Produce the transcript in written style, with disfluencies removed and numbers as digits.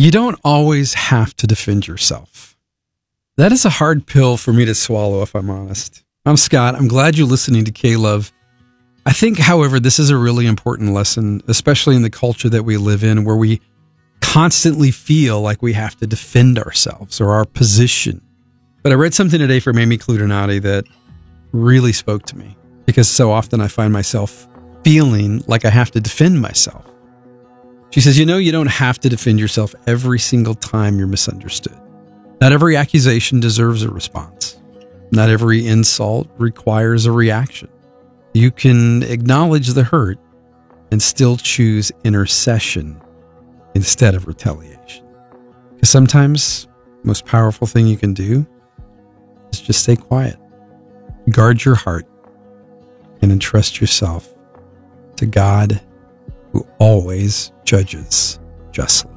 You don't always have to defend yourself. That is a hard pill for me to swallow, if I'm honest. I'm Scott. I'm glad you're listening to K-Love. I think, however, this is a really important lesson, especially in the culture that we live in, where we constantly feel like we have to defend ourselves or our position. But I read something today from Amy Cludinati that really spoke to me, because so often I find myself feeling like I have to defend myself. She says, you don't have to defend yourself every single time you're misunderstood. Not every accusation deserves a response. Not every insult requires a reaction. You can acknowledge the hurt and still choose intercession instead of retaliation. Because sometimes the most powerful thing you can do is just stay quiet. Guard your heart and entrust yourself to God, who always judges justly.